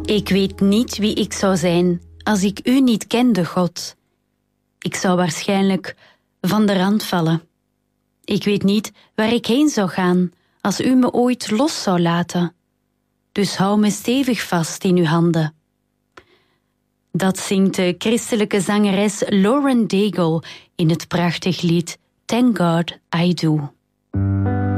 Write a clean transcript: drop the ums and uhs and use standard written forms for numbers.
Ik weet niet wie ik zou zijn als ik u niet kende, God. Ik zou waarschijnlijk van de rand vallen. Ik weet niet waar ik heen zou gaan als u me ooit los zou laten. Dus hou me stevig vast in uw handen. Dat zingt de christelijke zangeres Lauren Daigle in het prachtig lied Thank God I Do.